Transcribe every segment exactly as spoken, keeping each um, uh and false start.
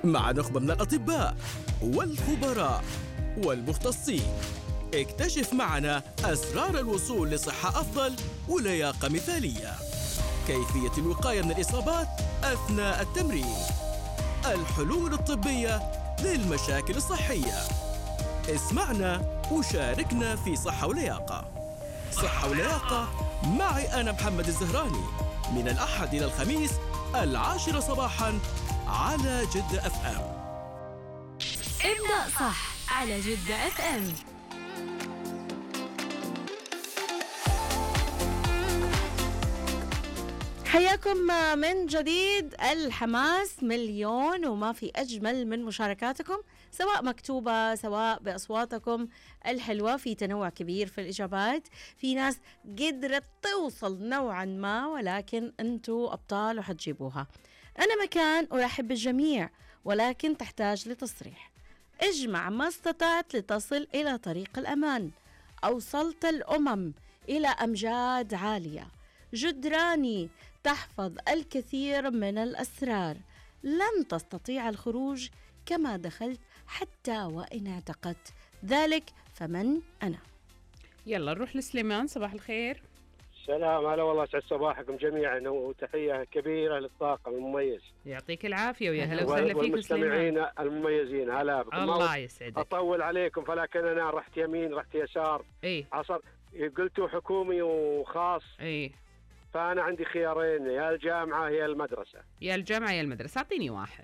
مع نخبة من الأطباء والخبراء والمختصين. اكتشف معنا أسرار الوصول لصحة أفضل ولياقة مثالية. كيفية الوقاية من الإصابات أثناء التمرين. الحلول الطبية للمشاكل الصحية. اسمعنا وشاركنا في صحة ولياقة. صحة ولياقة معي أنا محمد الزهراني، من الأحد إلى الخميس العاشرة صباحاً على جدة أف أم. ابدأ صح على جدة أف أم. حياكم من جديد. الحماس مليون، وما في أجمل من مشاركاتكم، سواء مكتوبة سواء بأصواتكم الحلوة. في تنوع كبير في الإجابات، في ناس قدرت توصل نوعا ما، ولكن أنتوا أبطال وحتجيبوها. أنا مكان أرحب بالجميع، ولكن تحتاج لتصريح. اجمع ما استطعت لتصل إلى طريق الأمان. أوصلت الأمم إلى أمجاد عالية. جدراني تحفظ الكثير من الأسرار. لن تستطيع الخروج كما دخلت حتى وإن اعتقدت ذلك، فمن أنا؟ يلا نروح لسليمان. صباح الخير. سلام، هلا والله، سعد صباحكم جميعا، وتحية كبيرة للطاقم المميز. يعطيك العافية ويا هلا وسهلا فيك والمستمعين المميزين. هلا بكم. الله يسعدك. أطول عليكم، فلكن أنا رحت يمين رحت يسار. ايه عصر قلتوا حكومي وخاص. ايه فأنا عندي خيارين، يا الجامعة يا المدرسة. يا الجامعة يا المدرسة. أعطيني واحد،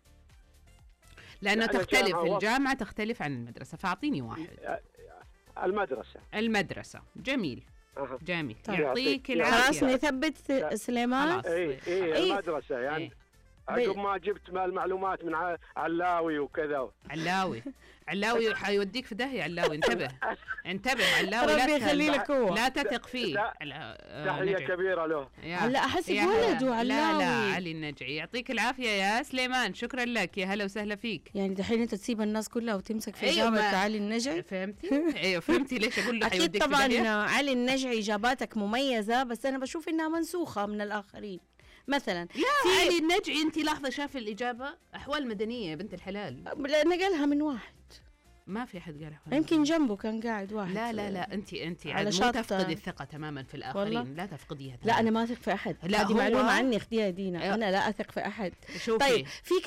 لأنه لا، تختلف الجامعة الجامعة تختلف عن المدرسة، فأعطيني واحد. المدرسة. المدرسة جميل. أه. جميل. طيب. يعطيك خلاص العافية. نثبت سليمان. خلاص. إيه إيه إيه. المدرسة يعني. إيه. عقب ما جبت المعلومات من ع- علاوي وكذا. علاوي علاوي حيوديك في داهية. علاوي انتبه انتبه. علاوي ربي لا يخلي تهل- لك هو. لا تثق فيه. لا. علا- آه، تحية نجعي. كبيرة له. يا- هلا أحس يا بولده هلا. لا علاوي. لا علي النجعي. يعطيك العافية يا سليمان، شكرا لك، يا هلا وسهلا فيك. يعني دحين أنت تسيب الناس كلها وتمسك في أيوة، إجابة ما- علي النجعي؟ فهمتي؟ ايوه فهمتي ليش اقول له أكيد حيوديك في طبعا داهية؟ علي النجعي إجاباتك مميزة، بس أنا بشوف إنها منسوخة من الآخرين. مثلا لا علي النجعي انت لاحظة شاف الإجابة أحوال مدنية يا بنت الحلال. نقلها من واحد، ما في أحد قالها. يمكن جنبه كان قاعد واحد. لا لا لا انت انت على عاد مو شط. تفقدي الثقة تماما في الآخرين. والله؟ لا تفقديها لا تماماً. أنا ما أثق في أحد. لا، هذه هو- معلومة عني اختي يا دينا، أه. أنا لا أثق في أحد. شوفي طيب في